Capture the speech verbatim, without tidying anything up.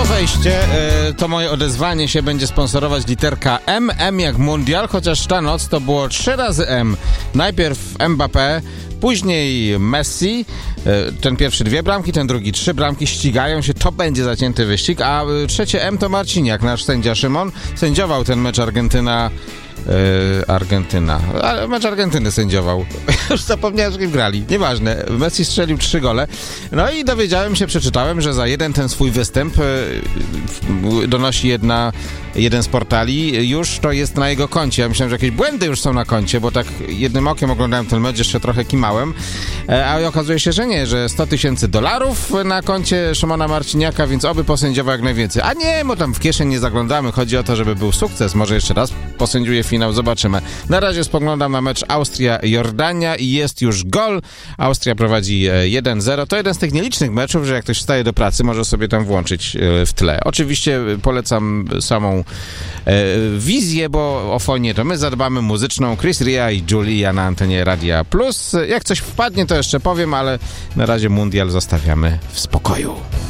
wejście, to moje odezwanie się będzie sponsorować literka M, M jak mundial, chociaż ta noc to było trzy razy M. Najpierw Mbappé, później Messi, ten pierwszy dwie bramki, ten drugi trzy bramki, ścigają się, to będzie zacięty wyścig, a trzecie M to Marciniak, nasz sędzia Szymon, sędziował ten mecz Argentyna Yy, Argentyna. A, mecz Argentyny sędziował. Już zapomniałem, że grali. Nieważne. Messi strzelił trzy gole. No i dowiedziałem się, przeczytałem, że za jeden ten swój występ yy, donosi jedna, jeden z portali, już to jest na jego koncie. Ja myślałem, że jakieś błędy już są na koncie, bo tak jednym okiem oglądałem ten mecz, jeszcze trochę kimałem. E, a okazuje się, że nie, że sto tysięcy dolarów na koncie Szymona Marciniaka, więc oby posędziował jak najwięcej. A nie, bo tam w kieszeń nie zaglądamy. Chodzi o to, żeby był sukces. Może jeszcze raz posędziuje finał, zobaczymy. Na razie spoglądam na mecz Austria-Jordania i jest już gol. Austria prowadzi jeden zero. To jeden z tych nielicznych meczów, że jak ktoś wstaje do pracy, może sobie tam włączyć w tle. Oczywiście polecam samą e, wizję, bo o fonię to my zadbamy, muzyczną. Chris Ria i Julia na antenie Radia Plus. Jak coś wpadnie, to jeszcze powiem, ale na razie mundial zostawiamy w spokoju.